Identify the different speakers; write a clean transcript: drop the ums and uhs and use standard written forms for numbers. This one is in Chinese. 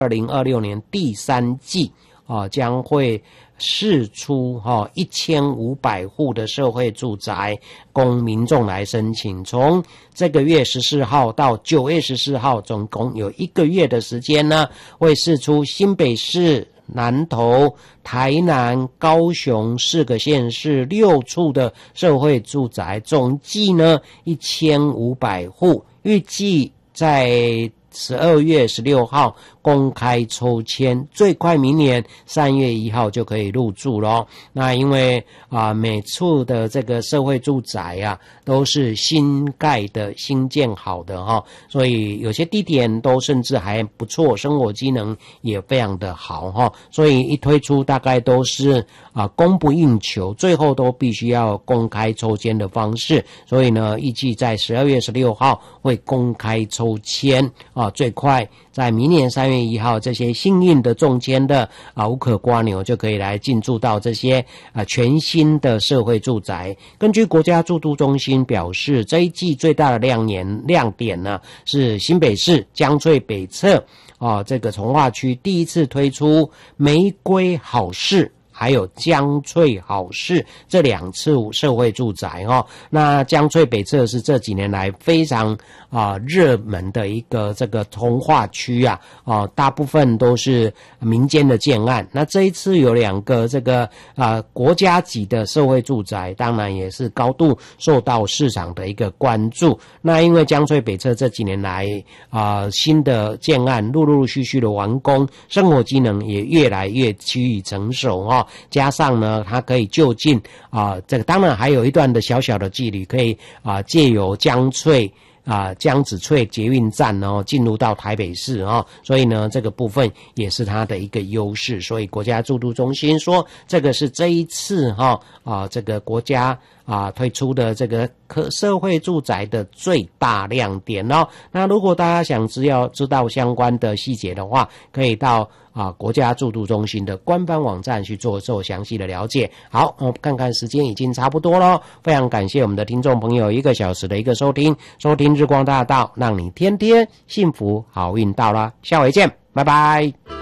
Speaker 1: 2026年第3季将会释出1500户的社会住宅供民众来申请。从这个月14号到9月14号，总共有1个月的时间呢，会释出新北市、南投、台南、高雄4个县市6处的社会住宅，总计呢1500户，预计在12月16号公开抽签，最快明年3月1号就可以入住咯。那因为每处的这个社会住宅都是新盖的、新建好的所以有些地点都甚至还不错，生活机能也非常的好所以一推出大概都是供不应求，最后都必须要公开抽签的方式。所以呢，预计在12月16号会公开抽签最快在明年3月1号，这些幸运的中签的无可瓜牛就可以来进驻到这些全新的社会住宅。根据国家住都中心表示，这一季最大的亮点呢是新北市江翠北侧这个从化区第一次推出玫瑰好事还有江翠好事这2处社会住宅那江翠北侧是这几年来非常热门的一个这个从化区大部分都是民间的建案。那这一次有2个这个国家级的社会住宅，当然也是高度受到市场的一个关注。那因为江翠北侧这几年来新的建案陆续的完工，生活机能也越来越趋于成熟加上呢它可以就近这个当然还有一段的小小的距离，可以借由江子翠捷运站进入到台北市所以呢这个部分也是它的一个优势。所以国家住都中心说，这个是这一次这个国家推出的这个社会住宅的最大亮点那如果大家想知道相关的细节的话，可以到国家住都中心的官方网站去做详细的了解。好，我看看时间已经差不多了，非常感谢我们的听众朋友1个小时的一个收听日光大道，让你天天幸福好运到啦，下回见，拜拜。